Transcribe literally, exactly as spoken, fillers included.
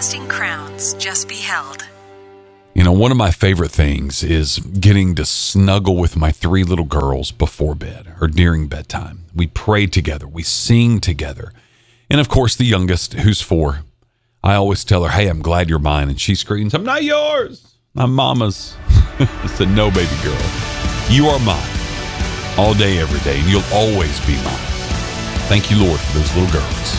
casting crowns just beheld. You know, one of my favorite things is getting to snuggle with my three little girls before bed or during bedtime. We pray together. We sing together. And, of course, the youngest, who's four, I always tell her, hey, I'm glad you're mine. And she screams, I'm not yours. I'm mama's. I said, no, baby girl. You are mine all day, every day, and you'll always be mine. Thank you, Lord, for those little girls.